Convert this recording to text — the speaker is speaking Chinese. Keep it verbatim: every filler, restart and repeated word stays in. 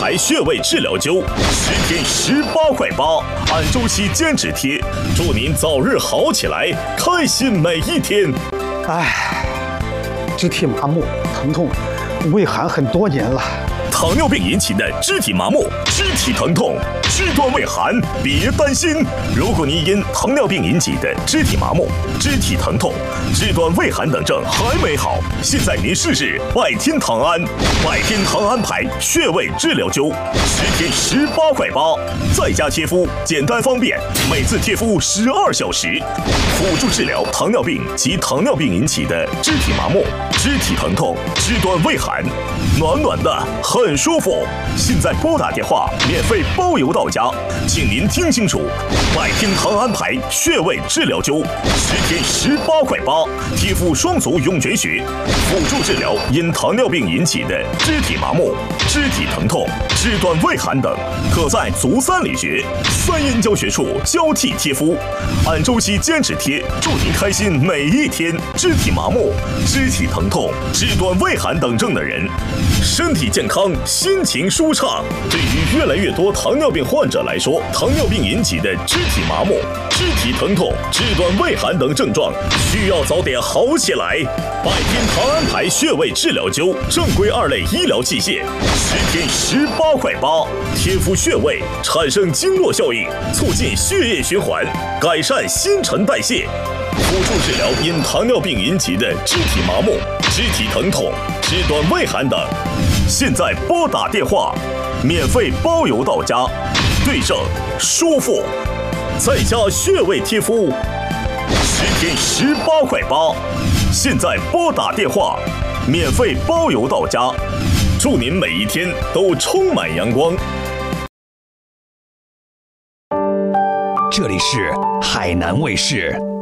排穴位治疗灸，十天十八块八，按周期减脂贴，祝您早日好起来，开心每一天。 唉，肢体麻木、疼痛、畏寒很多年了。 糖尿病引起的肢体麻木、肢体疼痛、肢端畏寒，别担心。如果您因糖尿病引起的肢体麻木、肢体疼痛、肢端畏寒等症还没好，现在您试试百天糖安。百天糖安排穴位治疗灸，十天十八块八，在家贴敷，简单方便，每次贴敷十二小时，辅助治疗糖尿病及糖尿病引起的肢体麻木、肢体疼痛、肢端畏寒，暖暖的很舒服。现在拨打电话免费包邮到家，请您听清楚，百天糖安排穴位治疗灸，十天十八块八，贴敷双足涌泉穴，辅助治疗因糖尿病引起的肢体麻木、肢体疼痛、肢端畏寒等，可在足三里穴、三阴交穴处交替贴敷，按周期减脂贴，祝您开心每一天。肢体麻木、肢体疼痛、肢端畏寒等症的人，身体健康，心情舒畅。对于越来越多糖尿病患者来说，糖尿病引起的肢体麻木、肢体疼痛、肢端畏寒等症状，需要早点好起来。百天糖安排穴位治疗灸，正规二类医疗器械，十天十八块八，贴敷穴位产生经络效应，促进血液循环，改善新陈代谢，辅助治疗因糖尿病引起的肢体麻木、肢体疼痛、肢端畏寒等。现在拨打电话，免费包邮到家，对症舒服，在家穴位贴敷，十天十八块八。现在拨打电话，免费包邮到家，祝您每一天都充满阳光。 这里是海南卫视。